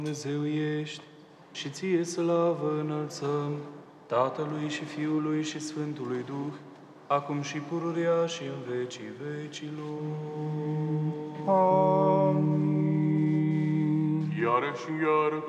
Dumnezeu ești și ție slavă înălțăm, Tatălui și Fiului și Sfântului Duh, acum și pururea și în vecii vecilor. Amin. Iară și iară